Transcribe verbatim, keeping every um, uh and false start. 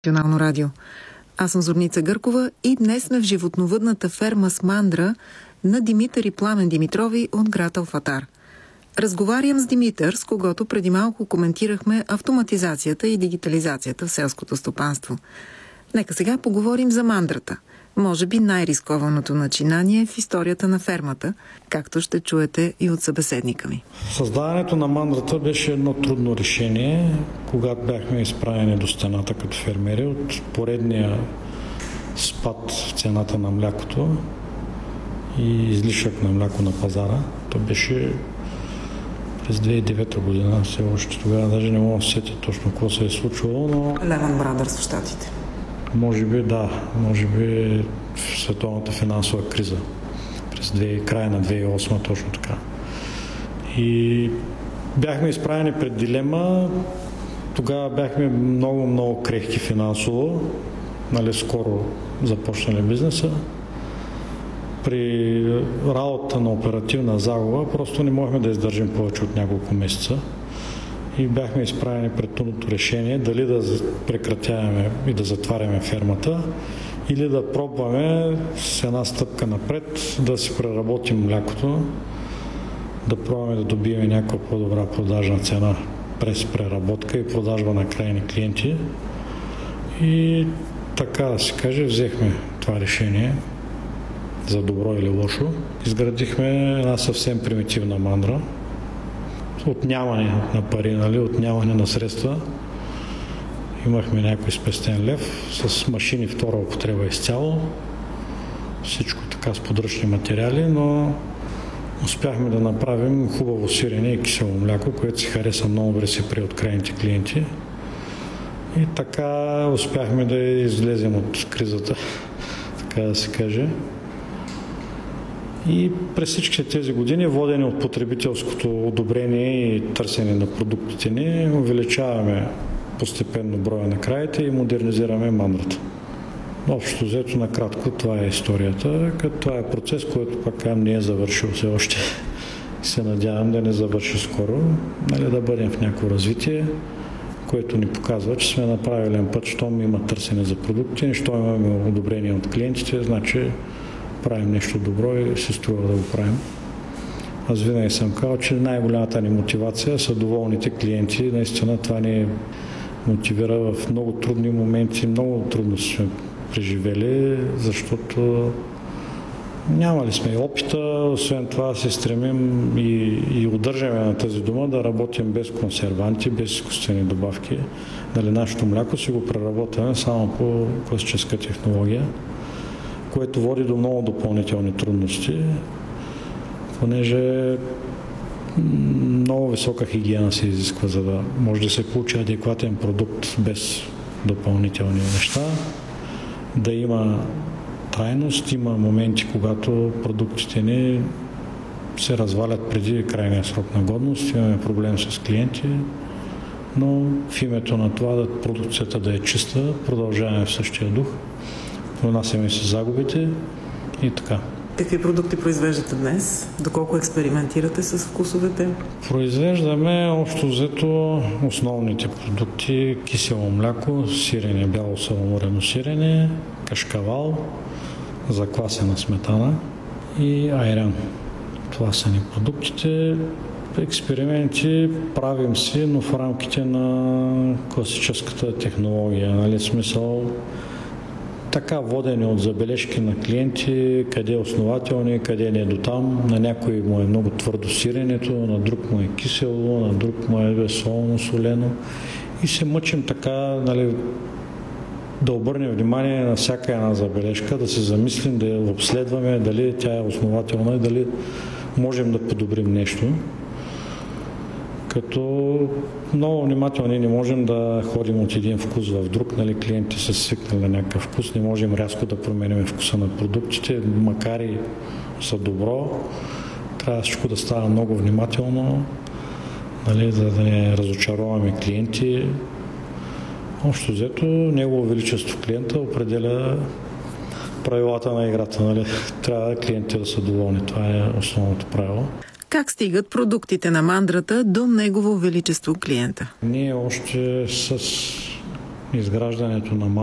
Национално радио. Аз съм Зорница Гъркова и днес сме в животновъдната ферма с мандра на Димитър и Пламен Димитрови от град Алфатар. Разговарям с Димитър, с когото преди малко коментирахме автоматизацията и дигитализацията в селското стопанство. Нека сега поговорим за мандрата. Може би най-рискованото начинание в историята на фермата, както ще чуете и от събеседника ми. Създаването на мандрата беше едно трудно решение, когато бяхме изправени до стената като фермери от поредния спад в цената на млякото и излишък на мляко на пазара. То беше през две хиляди и девета година, все още тогава даже не мога да се сетя точно какво се е случвало, но... Lehman Brothers в Щатите. Може би да, може би в световната финансова криза през края на две хиляди и осма, точно така. И бяхме изправени пред дилема, тогава бяхме много, много крехки финансово, нали, скоро започнали бизнеса. При работа на оперативна загуба просто не можехме да издържим повече от няколко месеца. И бяхме изправени пред трудното решение дали да прекратяваме и да затваряме фермата или да пробваме с една стъпка напред да си преработим млякото, да пробваме да добием някаква по-добра продажна цена през преработка и продажба на крайни клиенти. И така да се каже, взехме това решение за добро или лошо. Изградихме една съвсем примитивна мандра. Отнямане на пари, нали, отнямане на средства. Имахме някой спестен лев с машини втора употреба изцяло. Всичко така с подръчни материали, но успяхме да направим хубаво сирене и кисело мляко, което си хареса много добре си при от крайните клиенти. И така успяхме да излезем от кризата, така да се каже. И през всички тези години, водени от потребителското одобрение и търсене на продуктите ни, увеличаваме постепенно броя на краите и модернизираме мандрата. Общо взето, накратко, това е историята, като това е процес, който пак не е завършил все още. Се надявам да не завърши скоро, нали, да бъдем в някакво развитие, което ни показва, че сме на правилен път, щом има търсене за продукти, щом имаме одобрение от клиентите, значи правим нещо добро и се струва да го правим. Аз винаги съм казал, че най-голямата ни мотивация са доволните клиенти. Наистина това ни мотивира в много трудни моменти, много трудно сме преживели, защото нямали сме опита, освен това се стремим и, и удържаме на тази дума да работим без консерванти, без изкуствени добавки. Дали нашето мляко си го преработваме само по класическа технология, което води до много допълнителни трудности, понеже много висока хигиена се изисква, за да може да се получи адекватен продукт без допълнителни неща, да има трайност, има моменти, когато продуктите ни се развалят преди крайния срок на годност, имаме проблем с клиенти, но в името на това да продукцията да е чиста, продължаваме в същия дух. Понасяме си загубите и така. Какви продукти произвеждате днес? Доколко експериментирате с вкусовете? Произвеждаме общо взето основните продукти: кисело мляко, сирене, бяло саламурено сирене, кашкавал, заквасена сметана и айран. Това са ни продуктите. Експерименти правим си, но в рамките на класическата технология, нали, смисъл така водени от забележки на клиенти, къде е основателни, къде не е до там. На някой му е много твърдо сиренето, на друг му е кисело, на друг му е солно, солено. И се мъчим така, нали, да обърнем внимание на всяка една забележка, да се замислим, да я обследваме, дали тя е основателна и дали можем да подобрим нещо. Като много внимателно не можем да ходим от един вкус в друг, нали, клиенти са свикнали на някакъв вкус, не можем рязко да променим вкуса на продуктите, макар и са добро, трябва всичко да става много внимателно, нали, за да не разочароваме клиенти. Общо взето, Негово величество клиента определя правилата на играта, нали, трябва клиентите да са доволни, това е основното правило. Как стигат продуктите на мандрата до Негово величество клиента? Ние още с изграждането на